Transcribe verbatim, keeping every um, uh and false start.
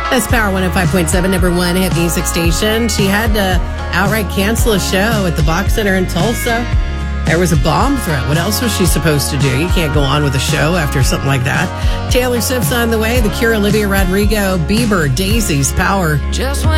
That's Power one oh five point seven, number one hit music station. She had to outright cancel a show at the Box Center in Tulsa. There was a bomb threat. What else was she supposed to do? You can't go on with a show after something like that. Taylor Swift's on the way. The Cure, Olivia Rodrigo, Bieber, Daisy's Power. Just when